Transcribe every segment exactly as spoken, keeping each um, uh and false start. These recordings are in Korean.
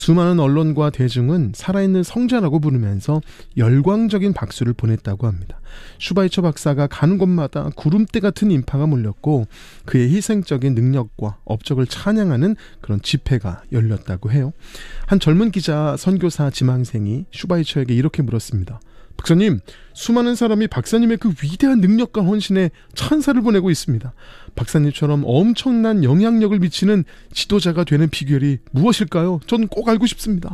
수많은 언론과 대중은 살아있는 성자라고 부르면서 열광적인 박수를 보냈다고 합니다. 슈바이처 박사가 가는 곳마다 구름대 같은 인파가 몰렸고 그의 희생적인 능력과 업적을 찬양하는 그런 집회가 열렸다고 해요. 한 젊은 기자 선교사 지망생이 슈바이처에게 이렇게 물었습니다. 박사님, 수많은 사람이 박사님의 그 위대한 능력과 헌신에 찬사를 보내고 있습니다. 박사님처럼 엄청난 영향력을 미치는 지도자가 되는 비결이 무엇일까요? 전 꼭 알고 싶습니다.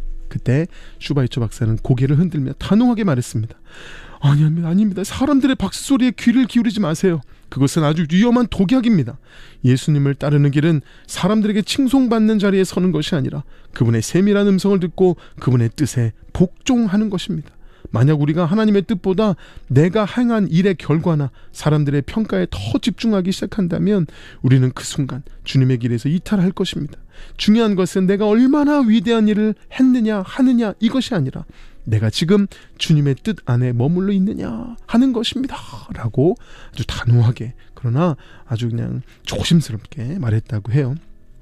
그때 슈바이처 박사는 고개를 흔들며 단호하게 말했습니다. 아닙니다, 아닙니다. 사람들의 박수소리에 귀를 기울이지 마세요. 그것은 아주 위험한 독약입니다. 예수님을 따르는 길은 사람들에게 칭송받는 자리에 서는 것이 아니라 그분의 세밀한 음성을 듣고 그분의 뜻에 복종하는 것입니다. 만약 우리가 하나님의 뜻보다 내가 행한 일의 결과나 사람들의 평가에 더 집중하기 시작한다면 우리는 그 순간 주님의 길에서 이탈할 것입니다. 중요한 것은 내가 얼마나 위대한 일을 했느냐 하느냐 이것이 아니라 내가 지금 주님의 뜻 안에 머물러 있느냐 하는 것입니다. 라고 아주 단호하게 그러나 아주 그냥 조심스럽게 말했다고 해요.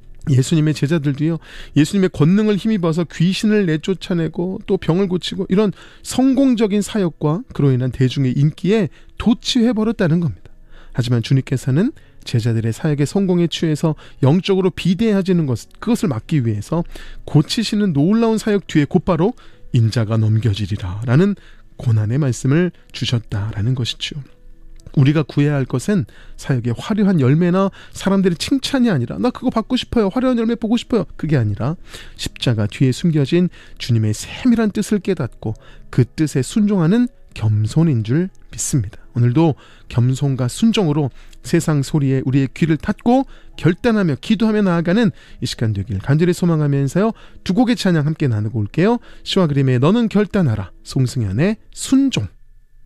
예수님의 제자들도요, 예수님의 권능을 힘입어서 귀신을 내쫓아내고 또 병을 고치고 이런 성공적인 사역과 그로 인한 대중의 인기에 도취해버렸다는 겁니다. 하지만 주님께서는 제자들의 사역의 성공에 취해서 영적으로 비대해지는 것, 그것을 막기 위해서 고치시는 놀라운 사역 뒤에 곧바로 인자가 넘겨지리라 라는 고난의 말씀을 주셨다라는 것이죠. 우리가 구해야 할 것은 사역의 화려한 열매나 사람들의 칭찬이 아니라 나 그거 받고 싶어요, 화려한 열매 보고 싶어요, 그게 아니라 십자가 뒤에 숨겨진 주님의 세밀한 뜻을 깨닫고 그 뜻에 순종하는 겸손인 줄 믿습니다. 오늘도 겸손과 순종으로 세상 소리에 우리의 귀를 닫고 결단하며 기도하며 나아가는 이 시간 되길 간절히 소망하면서요, 두 곡의 찬양 함께 나누고 올게요. 시와 그림의 너는 결단하라, 송승연의 순종.